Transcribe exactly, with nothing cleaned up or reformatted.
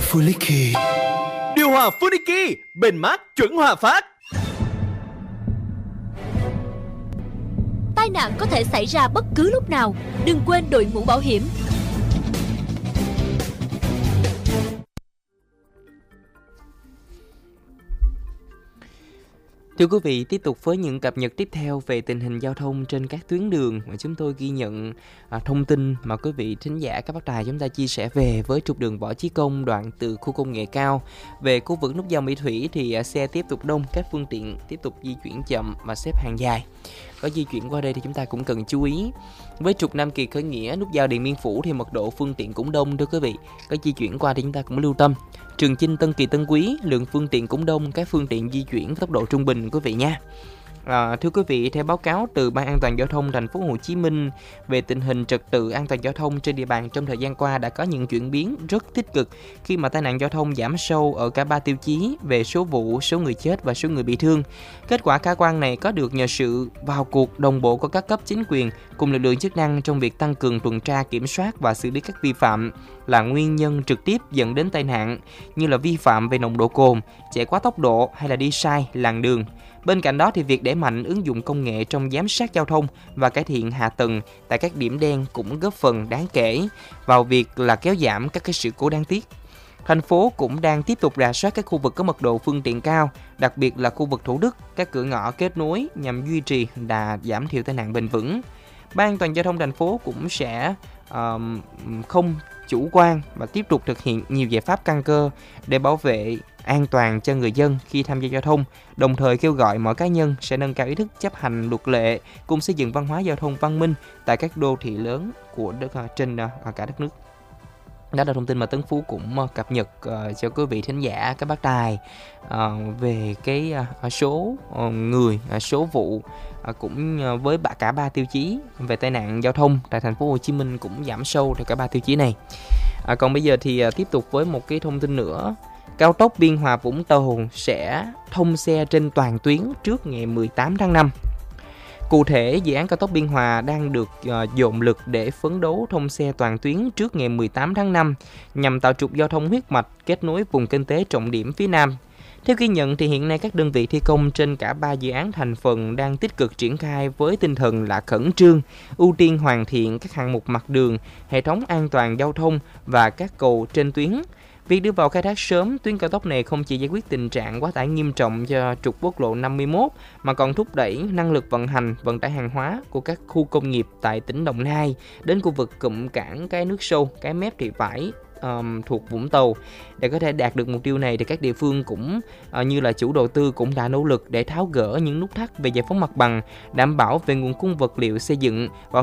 Funiki. Điều hòa Funiki, bền mát chuẩn hòa phát. Tai nạn có thể xảy ra bất cứ lúc nào, đừng quên đội mũ bảo hiểm. Thưa quý vị, tiếp tục với những cập nhật tiếp theo về tình hình giao thông trên các tuyến đường mà chúng tôi ghi nhận à, thông tin mà quý vị thính giả các bác đài chúng ta chia sẻ về với trục đường Võ Chí Công đoạn từ khu công nghệ cao về khu vực nút giao Mỹ Thủy thì à, xe tiếp tục đông, các phương tiện tiếp tục di chuyển chậm và xếp hàng dài. Có di chuyển qua đây thì chúng ta cũng cần chú ý. Với trục Nam Kỳ Khởi Nghĩa, nút giao Điện Biên Phủ thì mật độ phương tiện cũng đông thưa quý vị. Có di chuyển qua thì chúng ta cũng lưu tâm. Trường Chinh, Tân Kỳ, Tân Quý, lượng phương tiện cũng đông, các phương tiện di chuyển với tốc độ trung bình quý vị nha. À, thưa quý vị, theo báo cáo từ Ban An toàn giao thông thành phố Hồ Chí Minh về tình hình trật tự an toàn giao thông trên địa bàn trong thời gian qua đã có những chuyển biến rất tích cực khi mà tai nạn giao thông giảm sâu ở cả ba tiêu chí về số vụ, số người chết và số người bị thương. Kết quả khả quan này có được nhờ sự vào cuộc đồng bộ của các cấp chính quyền cùng lực lượng chức năng trong việc tăng cường tuần tra kiểm soát và xử lý các vi phạm là nguyên nhân trực tiếp dẫn đến tai nạn như là vi phạm về nồng độ cồn, chạy quá tốc độ hay là đi sai làn đường. Bên cạnh đó thì việc đẩy mạnh ứng dụng công nghệ trong giám sát giao thông và cải thiện hạ tầng tại các điểm đen cũng góp phần đáng kể vào việc là kéo giảm các cái sự cố đáng tiếc. Thành phố cũng đang tiếp tục rà soát các khu vực có mật độ phương tiện cao, đặc biệt là khu vực Thủ Đức, các cửa ngõ kết nối nhằm duy trì đà giảm thiểu tai nạn bền vững. Ban An toàn giao thông thành phố cũng sẽ uh, không chủ quan và tiếp tục thực hiện nhiều giải pháp căn cơ để bảo vệ an toàn cho người dân khi tham gia giao thông, đồng thời kêu gọi mọi cá nhân sẽ nâng cao ý thức chấp hành luật lệ cùng xây dựng văn hóa giao thông văn minh tại các đô thị lớn của đất trên cả đất nước. Đó là thông tin mà Tấn Phú cũng cập nhật uh, cho quý vị thính giả các bác đài uh, về cái uh, số uh, người, uh, số vụ uh, cũng uh, với cả ba tiêu chí về tai nạn giao thông tại thành phố Hồ Chí Minh cũng giảm sâu theo cả ba tiêu chí này. Uh, còn bây giờ thì uh, tiếp tục với một cái thông tin nữa. Cao tốc Biên Hòa Vũng Tàu sẽ thông xe trên toàn tuyến trước ngày mười tám tháng năm. Cụ thể, dự án cao tốc Biên Hòa đang được uh, dồn lực để phấn đấu thông xe toàn tuyến trước ngày mười tám tháng năm nhằm tạo trục giao thông huyết mạch kết nối vùng kinh tế trọng điểm phía Nam. Theo ghi nhận thì hiện nay các đơn vị thi công trên cả ba dự án thành phần đang tích cực triển khai với tinh thần là khẩn trương, ưu tiên hoàn thiện các hạng mục mặt đường, hệ thống an toàn giao thông và các cầu trên tuyến. Việc đưa vào khai thác sớm, tuyến cao tốc này không chỉ giải quyết tình trạng quá tải nghiêm trọng cho trục quốc lộ năm mươi mốt mà còn thúc đẩy năng lực vận hành, vận tải hàng hóa của các khu công nghiệp tại tỉnh Đồng Nai đến khu vực cụm cảng Cái Nước Sâu, Cái Mép Thị Vải um, thuộc Vũng Tàu. Để có thể đạt được mục tiêu này thì các địa phương cũng uh, như là chủ đầu tư cũng đã nỗ lực để tháo gỡ những nút thắt về giải phóng mặt bằng, đảm bảo về nguồn cung vật liệu xây dựng và